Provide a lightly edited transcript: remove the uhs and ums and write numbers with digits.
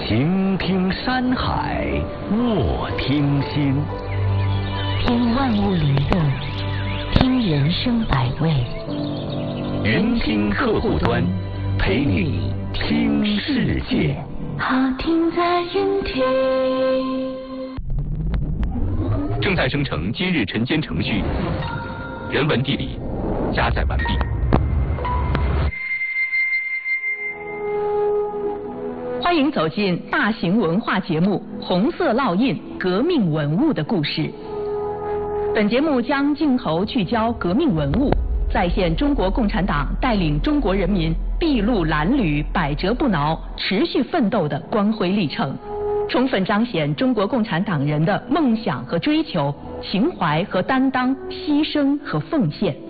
行听山海，卧听心， 听万物律动，听人生百味。 云听客户端，陪你听世界。 好听在云听。 正在生成今日晨间程序，人文地理加载完毕。 欢迎走进大型文化节目《红色烙印：革命文物的故事》。本节目将镜头聚焦革命文物，再现中国共产党带领中国人民筚路蓝缕、百折不挠、持续奋斗的光辉历程，充分彰显中国共产党人的梦想和追求、情怀和担当、牺牲和奉献。